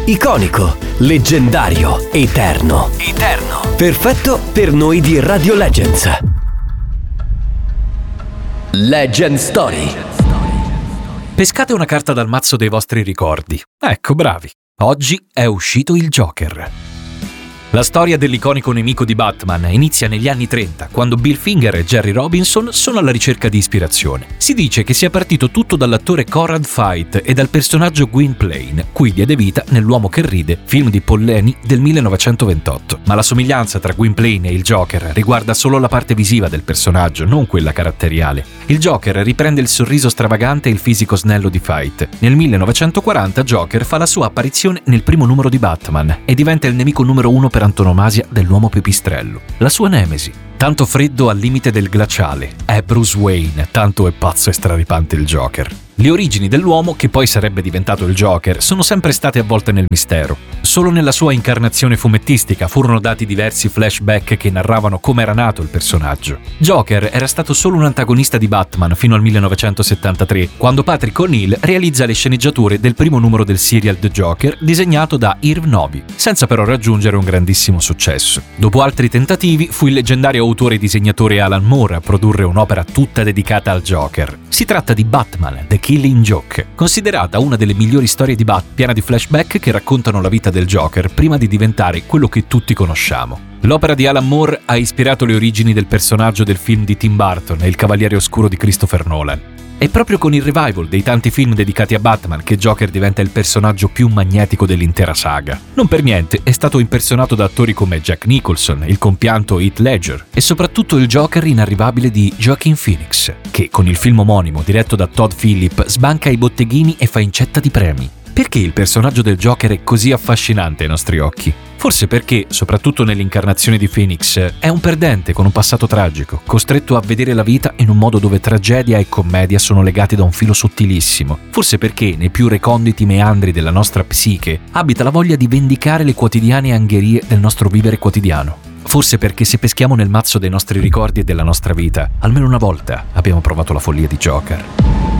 iconico, leggendario, eterno. Perfetto per noi di Radio Legends. Legend Story. Pescate una carta dal mazzo dei vostri ricordi. Ecco, bravi. Oggi è uscito il Joker. La storia dell'iconico nemico di Batman inizia negli anni 30, quando Bill Finger e Jerry Robinson sono alla ricerca di ispirazione. Si dice che sia partito tutto dall'attore Conrad Veidt e dal personaggio Gwynplaine, cui diede vita nell'Uomo che ride, film di Paul Leni del 1928. Ma la somiglianza tra Gwynplaine e il Joker riguarda solo la parte visiva del personaggio, non quella caratteriale. Il Joker riprende il sorriso stravagante e il fisico snello di Veidt. Nel 1940 Joker fa la sua apparizione nel primo numero di Batman e diventa il nemico numero 1 per antonomasia dell'uomo pipistrello. La sua nemesi. Tanto freddo al limite del glaciale. È Bruce Wayne, tanto è pazzo e straripante il Joker. Le origini dell'uomo, che poi sarebbe diventato il Joker, sono sempre state avvolte nel mistero. Solo nella sua incarnazione fumettistica furono dati diversi flashback che narravano come era nato il personaggio. Joker era stato solo un antagonista di Batman fino al 1973, quando Patrick O'Neill realizza le sceneggiature del primo numero del serial The Joker, disegnato da Irv Novi, senza però raggiungere un grandissimo successo. Dopo altri tentativi, fu il leggendario autore e disegnatore Alan Moore a produrre un'opera tutta dedicata al Joker. Si tratta di Batman, The Killing Joke, considerata una delle migliori storie di Batman, piena di flashback che raccontano la vita del Joker prima di diventare quello che tutti conosciamo. L'opera di Alan Moore ha ispirato le origini del personaggio del film di Tim Burton e Il Cavaliere Oscuro di Christopher Nolan. È proprio con il revival dei tanti film dedicati a Batman che Joker diventa il personaggio più magnetico dell'intera saga. Non per niente è stato impersonato da attori come Jack Nicholson, il compianto Heath Ledger e soprattutto il Joker inarrivabile di Joaquin Phoenix, che con il film omonimo diretto da Todd Phillip sbanca i botteghini e fa incetta di premi. Perché il personaggio del Joker è così affascinante ai nostri occhi? Forse perché, soprattutto nell'incarnazione di Phoenix, è un perdente con un passato tragico, costretto a vedere la vita in un modo dove tragedia e commedia sono legati da un filo sottilissimo. Forse perché, nei più reconditi meandri della nostra psiche, abita la voglia di vendicare le quotidiane angherie del nostro vivere quotidiano. Forse perché se peschiamo nel mazzo dei nostri ricordi e della nostra vita, almeno una volta abbiamo provato la follia di Joker.